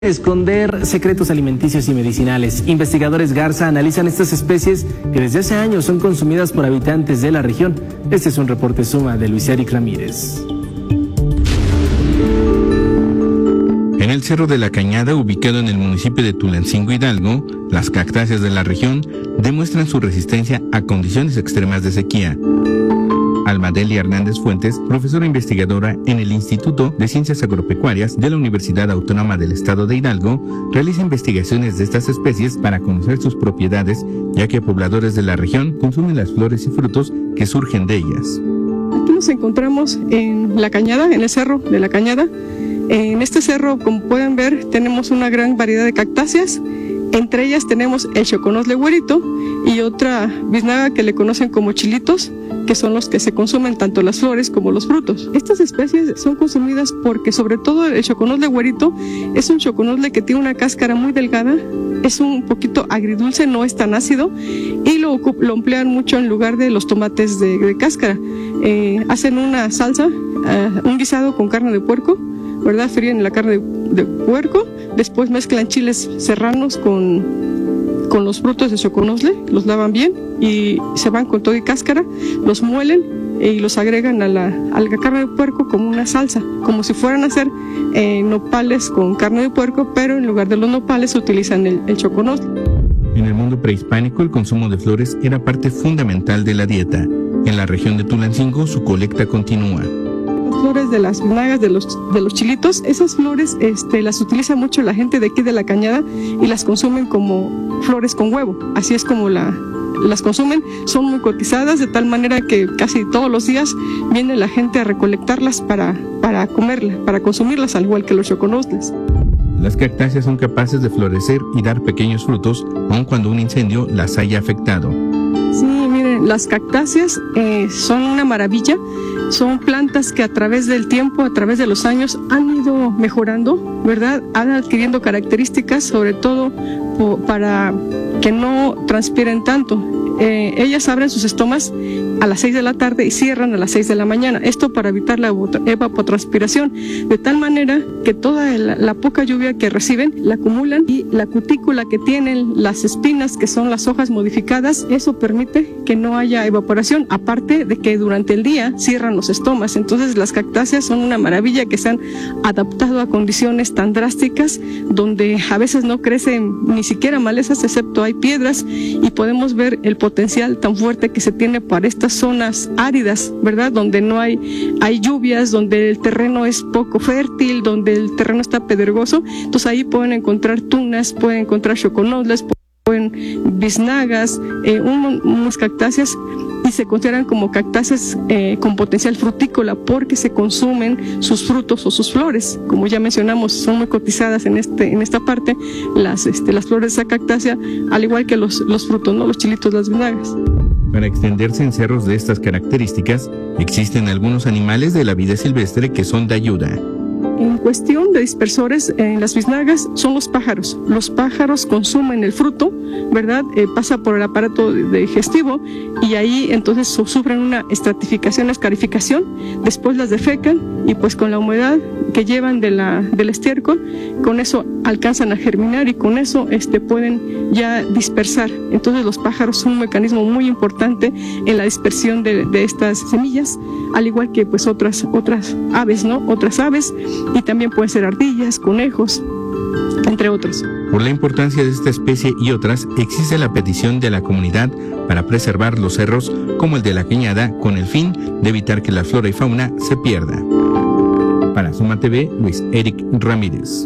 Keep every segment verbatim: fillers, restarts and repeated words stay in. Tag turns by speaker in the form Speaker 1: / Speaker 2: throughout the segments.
Speaker 1: Esconder secretos alimenticios y medicinales. Investigadores Garza analizan estas especies que desde hace años son consumidas por habitantes de la región. Este es un reporte suma de Luis Eric Ramírez.
Speaker 2: En el Cerro de la Cañada, ubicado en el municipio de Tulancingo, Hidalgo, las cactáceas de la región demuestran su resistencia a condiciones extremas de sequía. Almadelia Hernández Fuentes, profesora investigadora en el Instituto de Ciencias Agropecuarias de la Universidad Autónoma del Estado de Hidalgo, realiza investigaciones de estas especies para conocer sus propiedades, ya que pobladores de la región consumen las flores y frutos que surgen de ellas.
Speaker 3: Aquí nos encontramos en la Cañada, en el Cerro de la Cañada. En este cerro, como pueden ver, tenemos una gran variedad de cactáceas. Entre ellas tenemos el choconosle güerito y otra biznaga que le conocen como chilitos, que son los que se consumen tanto las flores como los frutos. Estas especies son consumidas porque sobre todo el choconosle güerito es un choconosle que tiene una cáscara muy delgada, es un poquito agridulce, no es tan ácido y lo, lo emplean mucho en lugar de los tomates de, de cáscara. Eh, hacen una salsa, uh, un guisado con carne de puerco, ¿verdad? Fríen la carne de, de puerco, después mezclan chiles serranos con, con los frutos de choconosle, los lavan bien y se van con todo y cáscara, los muelen y los agregan a la, a la carne de puerco como una salsa, como si fueran a hacer eh, nopales con carne de puerco, pero en lugar de los nopales utilizan el, el choconosle.
Speaker 2: En el mundo prehispánico, el consumo de flores era parte fundamental de la dieta. En la región de Tulancingo, su colecta continúa.
Speaker 3: Flores de las biznagas, de los, de los chilitos, esas flores este, las utiliza mucho la gente de aquí de la Cañada y las consumen como flores con huevo, así es como la, las consumen, son muy cotizadas de tal manera que casi todos los días viene la gente a recolectarlas para, para comerlas, para consumirlas al igual que los choconosles.
Speaker 2: Las cactáceas son capaces de florecer y dar pequeños frutos, aun cuando un incendio las haya afectado.
Speaker 3: Sí, miren, las cactáceas eh, son una maravilla, son plantas que a través del tiempo, a través de los años han ido mejorando, ¿verdad? Han adquiriendo características, sobre todo po, para que no transpiren tanto. Eh, ellas abren sus estomas a las seis de la tarde y cierran a las seis de la mañana. Esto para evitar la evapotranspiración, de tal manera que toda la, la poca lluvia que reciben la acumulan y la cutícula que tienen, las espinas que son las hojas modificadas, eso permite que no haya evaporación, aparte de que durante el día cierran los estomas. Entonces las cactáceas son una maravilla que se han adaptado a condiciones tan drásticas donde a veces no crecen ni siquiera malezas, excepto hay piedras, y podemos ver el potencial tan fuerte que se tiene para estas zonas áridas, ¿verdad? Donde no hay, hay lluvias, donde el terreno es poco fértil, donde el terreno está pedregoso. Entonces ahí pueden encontrar tunas, pueden encontrar choconosles, pueden biznagas, eh, un, unas cactáceas, y se consideran como cactáceas eh, con potencial frutícola porque se consumen sus frutos o sus flores. Como ya mencionamos, son muy cotizadas en este en esta parte las este, las flores de esa cactácea, al igual que los, los frutos, ¿no? Los chilitos, las biznagas.
Speaker 2: Para extenderse en cerros de estas características, existen algunos animales de la vida silvestre que son de ayuda.
Speaker 3: En cuestión de dispersores, en las biznagas son los pájaros. Los pájaros consumen el fruto, ¿verdad? Eh, pasa por el aparato digestivo y ahí entonces sufren una estratificación, escarificación, después las defecan y pues con la humedad que llevan de la, del estiércol, con eso alcanzan a germinar y con eso este, pueden ya dispersar. Entonces los pájaros son un mecanismo muy importante en la dispersión de, de estas semillas, al igual que pues otras, otras aves, ¿no? Otras aves, y también pueden ser ardillas, conejos, entre otros.
Speaker 2: Por la importancia de esta especie y otras, existe la petición de la comunidad para preservar los cerros como el de la Cañada con el fin de evitar que la flora y fauna se pierda. Para Suma T V, Luis Eric Ramírez.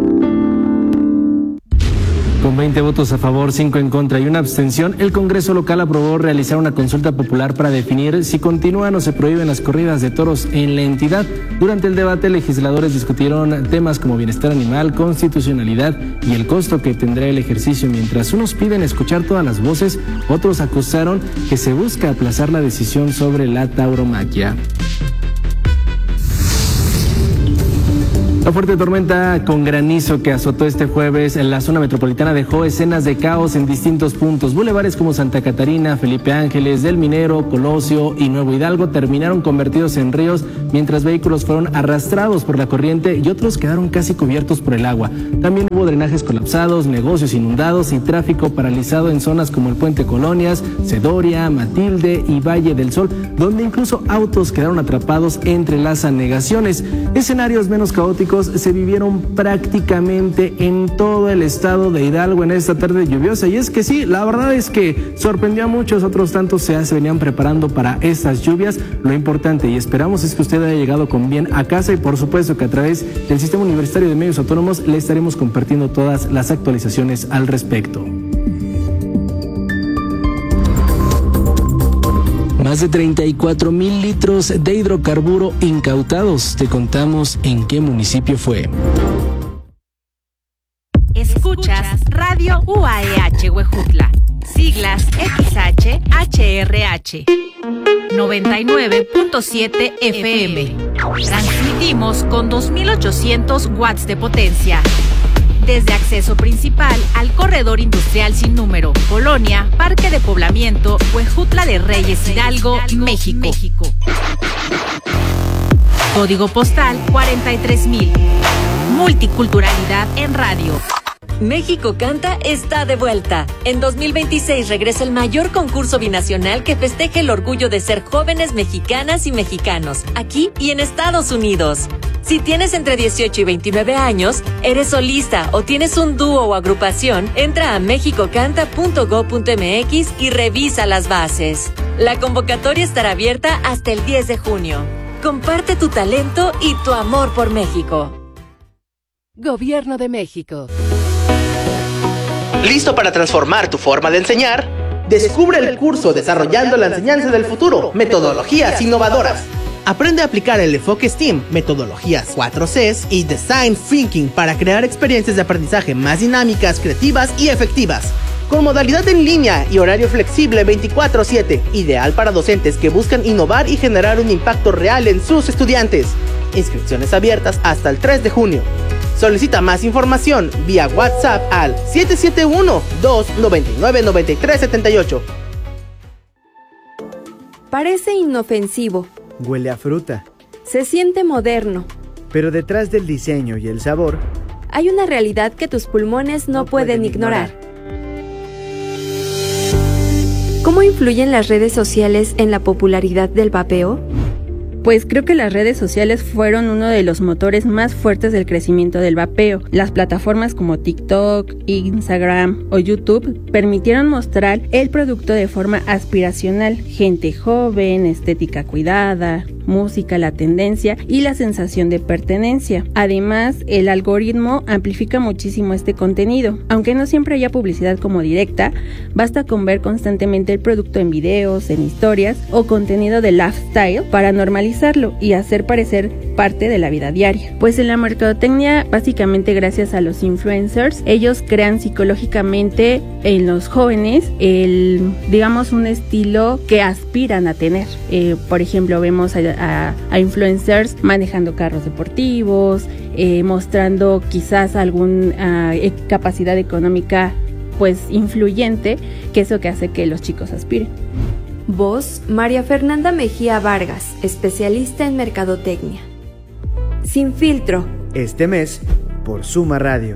Speaker 1: Con veinte votos a favor, cinco en contra y una abstención, el Congreso local aprobó realizar una consulta popular para definir si continúan o se prohíben las corridas de toros en la entidad. Durante el debate, legisladores discutieron temas como bienestar animal, constitucionalidad y el costo que tendrá el ejercicio. Mientras unos piden escuchar todas las voces, otros acusaron que se busca aplazar la decisión sobre la tauromaquia. La fuerte tormenta con granizo que azotó este jueves en la zona metropolitana dejó escenas de caos en distintos puntos. Bulevares como Santa Catarina, Felipe Ángeles, Del Minero, Colosio y Nuevo Hidalgo terminaron convertidos en ríos, mientras vehículos fueron arrastrados por la corriente y otros quedaron casi cubiertos por el agua. También hubo drenajes colapsados, negocios inundados y tráfico paralizado en zonas como el Puente Colonias, Cedoria, Matilde y Valle del Sol, donde incluso autos quedaron atrapados entre las anegaciones. Escenarios menos caóticos se vivieron prácticamente en todo el estado de Hidalgo en esta tarde lluviosa, y es que sí, la verdad es que sorprendió a muchos, otros tantos se, se venían preparando para estas lluvias. Lo importante y esperamos es que usted haya llegado con bien a casa, y por supuesto que a través del Sistema Universitario de Medios Autónomos le estaremos compartiendo todas las actualizaciones al respecto. Más de treinta y cuatro mil litros de hidrocarburo incautados. Te contamos en qué municipio fue.
Speaker 4: Escuchas Radio U A E H Huejutla, siglas X H H R H, noventa y nueve punto siete F M. Transmitimos con dos mil ochocientos watts de potencia. Desde acceso principal al corredor industrial sin número, Colonia, Parque de Poblamiento, Huejutla de Reyes, Hidalgo, México. México. Código postal cuarenta y tres mil. Multiculturalidad en radio.
Speaker 5: México Canta está de vuelta. En dos mil veintiséis regresa el mayor concurso binacional que festeje el orgullo de ser jóvenes mexicanas y mexicanos, aquí y en Estados Unidos. Si tienes entre dieciocho y veintinueve años, eres solista o tienes un dúo o agrupación, entra a mexico canta punto gob punto m x y revisa las bases. La convocatoria estará abierta hasta el diez de junio. Comparte tu talento y tu amor por México.
Speaker 6: Gobierno de México.
Speaker 7: ¿Listo para transformar tu forma de enseñar? Descubre el curso Desarrollando la Enseñanza del Futuro, Metodologías Innovadoras. Aprende a aplicar el enfoque STEAM, metodologías cuatro Cs y Design Thinking para crear experiencias de aprendizaje más dinámicas, creativas y efectivas. Con modalidad en línea y horario flexible veinticuatro siete, ideal para docentes que buscan innovar y generar un impacto real en sus estudiantes. Inscripciones abiertas hasta el tres de junio. Solicita más información vía WhatsApp al siete siete uno, dos nueve nueve, nueve tres siete ocho.
Speaker 8: Parece inofensivo.
Speaker 9: Huele a fruta.
Speaker 8: Se siente moderno.
Speaker 9: Pero detrás del diseño y el sabor,
Speaker 8: hay una realidad que tus pulmones no, no pueden, pueden ignorar. ignorar. ¿Cómo influyen las redes sociales en la popularidad del vapeo?
Speaker 10: Pues creo que las redes sociales fueron uno de los motores más fuertes del crecimiento del vapeo. Las plataformas como TikTok, Instagram o YouTube permitieron mostrar el producto de forma aspiracional. Gente joven, estética cuidada, música, la tendencia y la sensación de pertenencia. Además, el algoritmo amplifica muchísimo este contenido. Aunque no siempre haya publicidad como directa, basta con ver constantemente el producto en videos, en historias o contenido de lifestyle para normalizar y hacer parecer parte de la vida diaria. Pues en la mercadotecnia, básicamente gracias a los influencers, ellos crean psicológicamente en los jóvenes el, digamos, un estilo que aspiran a tener. Eh, por ejemplo, vemos a, a, a influencers manejando carros deportivos, eh, mostrando quizás alguna uh, capacidad económica pues influyente, que es lo que hace que los chicos aspiren.
Speaker 8: Voz, María Fernanda Mejía Vargas, especialista en mercadotecnia. Sin filtro.
Speaker 9: Este mes, por Suma Radio.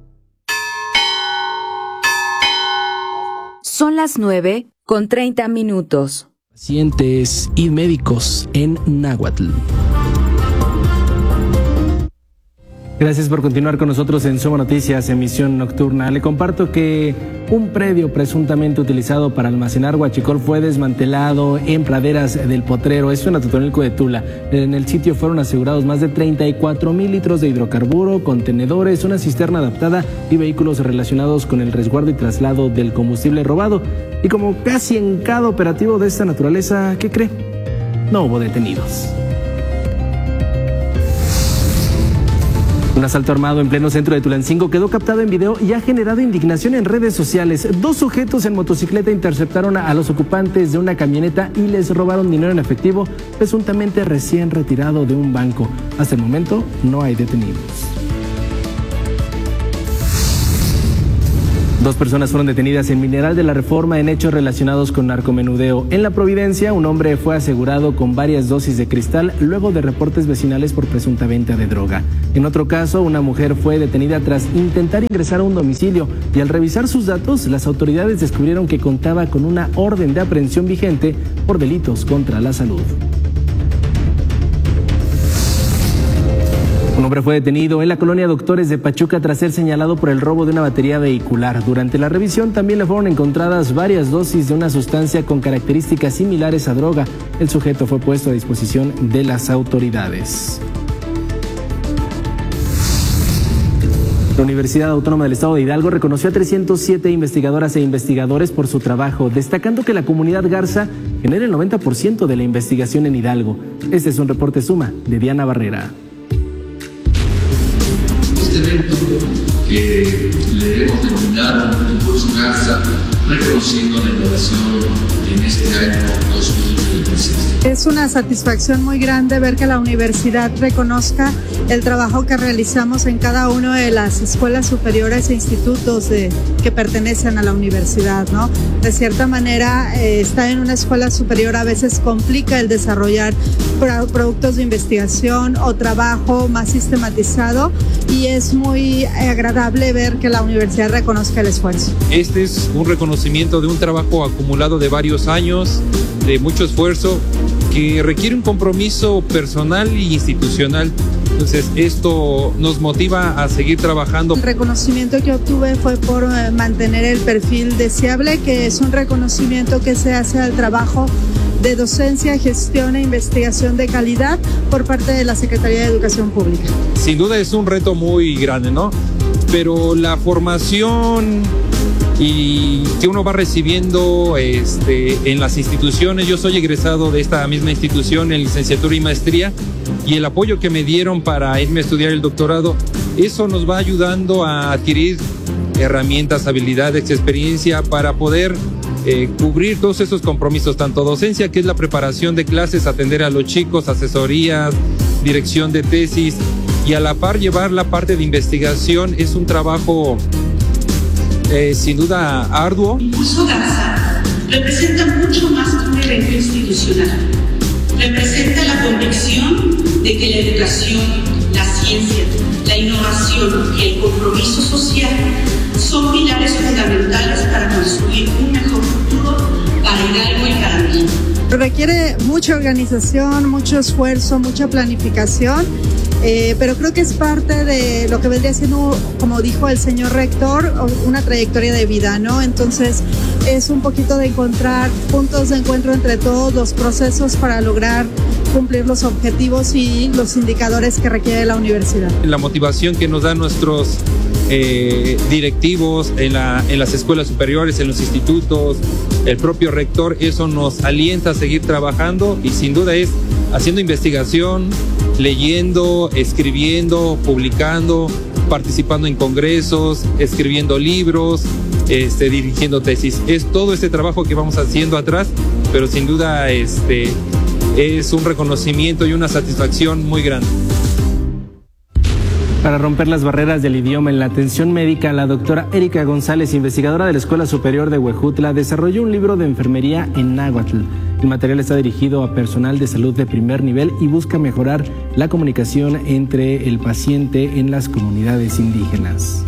Speaker 11: Son las nueve con treinta minutos.
Speaker 1: Pacientes y médicos en náhuatl. Gracias por continuar con nosotros en Suma Noticias, emisión nocturna. Le comparto que un predio presuntamente utilizado para almacenar huachicol fue desmantelado en praderas del Potrero, esto en Atotonilco de Tula. En el sitio fueron asegurados más de treinta y cuatro mil litros de hidrocarburo, contenedores, una cisterna adaptada y vehículos relacionados con el resguardo y traslado del combustible robado. Y como casi en cada operativo de esta naturaleza, ¿qué cree? No hubo detenidos. Un asalto armado en pleno centro de Tulancingo quedó captado en video y ha generado indignación en redes sociales. Dos sujetos en motocicleta interceptaron a los ocupantes de una camioneta y les robaron dinero en efectivo, presuntamente recién retirado de un banco. Hasta el momento no hay detenidos. Dos personas fueron detenidas en Mineral de la Reforma en hechos relacionados con narcomenudeo. En La Providencia, un hombre fue asegurado con varias dosis de cristal luego de reportes vecinales por presunta venta de droga. En otro caso, una mujer fue detenida tras intentar ingresar a un domicilio y al revisar sus datos, las autoridades descubrieron que contaba con una orden de aprehensión vigente por delitos contra la salud. Un hombre fue detenido en la colonia Doctores de Pachuca tras ser señalado por el robo de una batería vehicular. Durante la revisión también le fueron encontradas varias dosis de una sustancia con características similares a droga. El sujeto fue puesto a disposición de las autoridades. La Universidad Autónoma del Estado de Hidalgo reconoció a trescientas siete investigadoras e investigadores por su trabajo, destacando que la comunidad Garza genera el noventa por ciento de la investigación en Hidalgo. Este es un reporte suma de Diana Barrera.
Speaker 12: Este evento que le hemos denominado Impulso Garza, reconociendo la innovación en este año dos mil veintiséis.
Speaker 13: Es una satisfacción muy grande ver que la universidad reconozca el trabajo que realizamos en cada una de las escuelas superiores e institutos de, que pertenecen a la universidad, ¿no? De cierta manera, eh, estar en una escuela superior a veces complica el desarrollar pro productos de investigación o trabajo más sistematizado, y es muy agradable ver que la universidad reconozca el esfuerzo.
Speaker 14: Este es un reconocimiento de un trabajo acumulado de varios años, de mucho esfuerzo, que requiere un compromiso personal e institucional. Entonces, esto nos motiva a seguir trabajando.
Speaker 13: El reconocimiento que obtuve fue por eh, mantener el perfil deseable, que es un reconocimiento que se hace al trabajo de docencia, gestión e investigación de calidad por parte de la Secretaría de Educación Pública.
Speaker 14: Sin duda es un reto muy grande, ¿no? Pero la formación y que uno va recibiendo este, en las instituciones, yo soy egresado de esta misma institución en licenciatura y maestría, y el apoyo que me dieron para irme a estudiar el doctorado, eso nos va ayudando a adquirir herramientas, habilidades, experiencia para poder eh, cubrir todos esos compromisos, tanto docencia, que es la preparación de clases, atender a los chicos, asesorías, dirección de tesis, y a la par llevar la parte de investigación. Es un trabajo eh, sin duda arduo.
Speaker 15: Impulso Garza representa mucho más que un evento institucional. Representa la convicción de que la educación, la ciencia, la innovación y el compromiso social son pilares fundamentales para construir un mejor futuro para Hidalgo y para mí.
Speaker 13: Requiere mucha organización, mucho esfuerzo, mucha planificación, eh, pero creo que es parte de lo que vendría siendo, como dijo el señor rector, una trayectoria de vida, ¿no? Entonces es un poquito de encontrar puntos de encuentro entre todos los procesos para lograr cumplir los objetivos y los indicadores que requiere la universidad.
Speaker 14: La motivación que nos dan nuestros eh, directivos en, la, en las escuelas superiores, en los institutos, el propio rector, eso nos alienta a seguir trabajando, y sin duda es haciendo investigación, leyendo, escribiendo, publicando, participando en congresos, escribiendo libros, este, dirigiendo tesis. Es todo este trabajo que vamos haciendo atrás, pero sin duda este, es un reconocimiento y una satisfacción muy grande.
Speaker 1: Para romper las barreras del idioma en la atención médica, la doctora Erika González, investigadora de la Escuela Superior de Huejutla, desarrolló un libro de enfermería en náhuatl. El material está dirigido a personal de salud de primer nivel y busca mejorar la comunicación entre el paciente en las comunidades indígenas.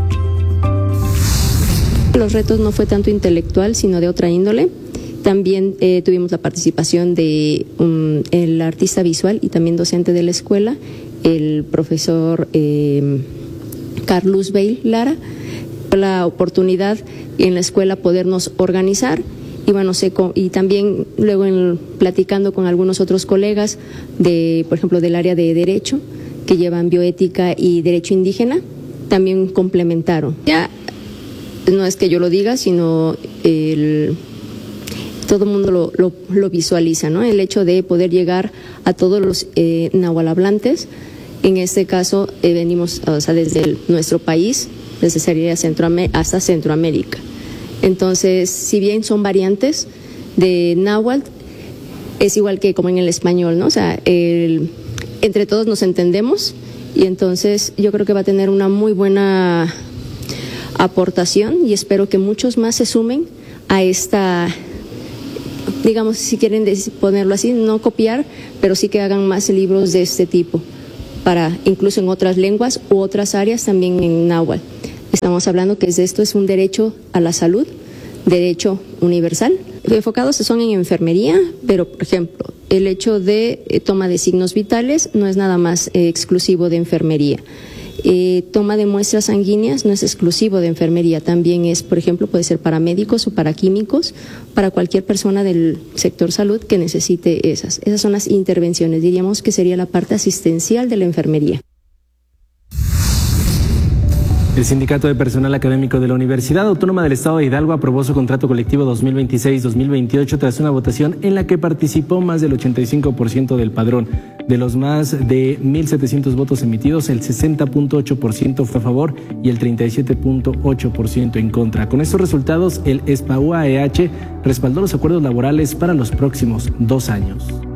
Speaker 16: Los retos no fue tanto intelectual, sino de otra índole. También eh, tuvimos la participación de um, el artista visual y también docente de la escuela, el profesor eh, Carlos Bale Lara. La oportunidad en la escuela podernos organizar y bueno, sé, y también luego en, platicando con algunos otros colegas de, por ejemplo, del área de Derecho, que llevan bioética y Derecho Indígena, también complementaron. Ya no es que yo lo diga, sino el todo el mundo lo, lo, lo visualiza, ¿no? El hecho de poder llegar a todos los eh, nahualhablantes En este caso, eh, venimos, o sea, desde el, nuestro país, desde sería Centroamérica hasta Centroamérica. Entonces, si bien son variantes de náhuatl, es igual que como en el español, ¿no? O sea, el, entre todos nos entendemos y entonces yo creo que va a tener una muy buena aportación y espero que muchos más se sumen a esta, digamos, si quieren ponerlo así, no copiar, pero sí que hagan más libros de este tipo, para incluso en otras lenguas u otras áreas también en náhuatl. Estamos hablando que esto es un derecho a la salud, derecho universal. Enfocados son en enfermería, pero por ejemplo, el hecho de eh, toma de signos vitales no es nada más eh, exclusivo de enfermería. Eh, toma de muestras sanguíneas no es exclusivo de enfermería, también es, por ejemplo, puede ser para médicos o para químicos, para cualquier persona del sector salud que necesite esas. Esas son las intervenciones, diríamos que sería la parte asistencial de la enfermería.
Speaker 1: El Sindicato de Personal Académico de la Universidad Autónoma del Estado de Hidalgo aprobó su contrato colectivo dos mil veintiséis dos mil veintiocho tras una votación en la que participó más del ochenta y cinco por ciento del padrón. De los más de mil setecientos votos emitidos, el sesenta punto ocho por ciento fue a favor y el treinta y siete punto ocho por ciento en contra. Con estos resultados, el ESPA U A E H respaldó los acuerdos laborales para los próximos dos años.